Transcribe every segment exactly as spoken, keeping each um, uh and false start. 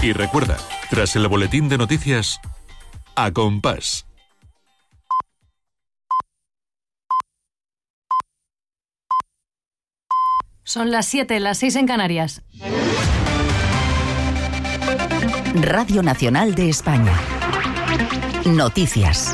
Y recuerda, tras el boletín de noticias, A Compás. Son las siete, las seis en Canarias. Radio Nacional de España. Noticias.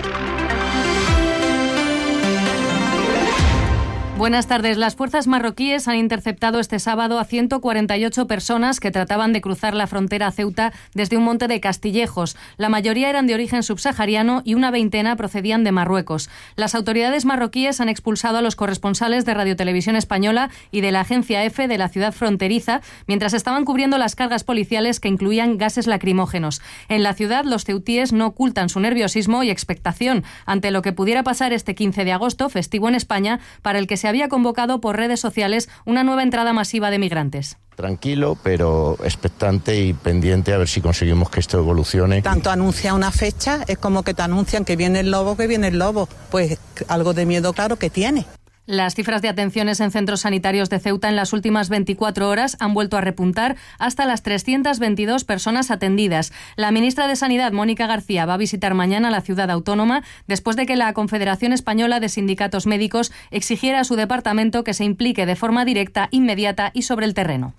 Buenas tardes. Las fuerzas marroquíes han interceptado este sábado a ciento cuarenta y ocho personas que trataban de cruzar la frontera a Ceuta desde un monte de Castillejos. La mayoría eran de origen subsahariano y una veintena procedían de Marruecos. Las autoridades marroquíes han expulsado a los corresponsales de Radiotelevisión Española y de la agencia EFE de la ciudad fronteriza mientras estaban cubriendo las cargas policiales que incluían gases lacrimógenos. En la ciudad, los ceutíes no ocultan su nerviosismo y expectación ante lo que pudiera pasar este quince de agosto, festivo en España, para el que se había convocado por redes sociales una nueva entrada masiva de migrantes. Tranquilo, pero expectante y pendiente a ver si conseguimos que esto evolucione. Tanto anuncia una fecha, es como que te anuncian que viene el lobo, que viene el lobo. Pues algo de miedo claro que tiene. Las cifras de atenciones en centros sanitarios de Ceuta en las últimas veinticuatro horas han vuelto a repuntar hasta las trescientas veintidós personas atendidas. La ministra de Sanidad, Mónica García, va a visitar mañana la ciudad autónoma después de que la Confederación Española de Sindicatos Médicos exigiera a su departamento que se implique de forma directa, inmediata y sobre el terreno.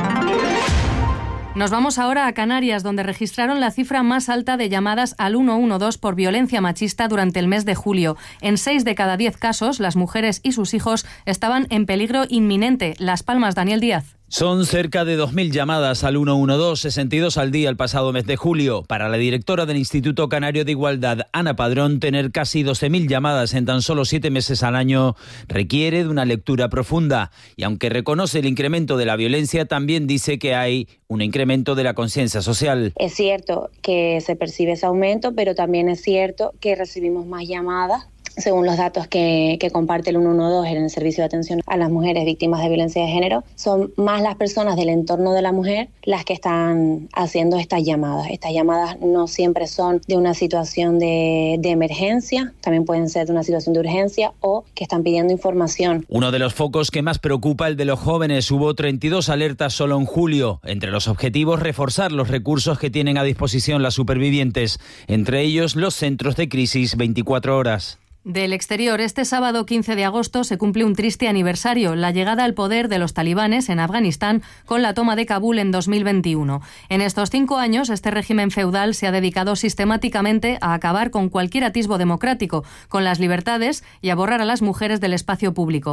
Nos vamos ahora a Canarias, donde registraron la cifra más alta de llamadas al ciento doce por violencia machista durante el mes de julio. En seis de cada diez casos, las mujeres y sus hijos estaban en peligro inminente. Las Palmas, Daniel Díaz. Son cerca de dos mil llamadas al ciento doce, sesenta y dos al día el pasado mes de julio. Para la directora del Instituto Canario de Igualdad, Ana Padrón, tener casi doce mil llamadas en tan solo siete meses al año requiere de una lectura profunda. Y aunque reconoce el incremento de la violencia, también dice que hay un incremento de la conciencia social. Es cierto que se percibe ese aumento, pero también es cierto que recibimos más llamadas. Según los datos que, que comparte el ciento doce en el servicio de atención a las mujeres víctimas de violencia de género, son más las personas del entorno de la mujer las que están haciendo estas llamadas. Estas llamadas no siempre son de una situación de, de emergencia, también pueden ser de una situación de urgencia o que están pidiendo información. Uno de los focos que más preocupa, el de los jóvenes. Hubo treinta y dos alertas solo en julio. Entre los objetivos, reforzar los recursos que tienen a disposición las supervivientes, entre ellos los centros de crisis veinticuatro horas. Del exterior, este sábado quince de agosto se cumple un triste aniversario, la llegada al poder de los talibanes en Afganistán con la toma de Kabul en dos mil veintiuno. En estos cinco años, este régimen feudal se ha dedicado sistemáticamente a acabar con cualquier atisbo democrático, con las libertades y a borrar a las mujeres del espacio público.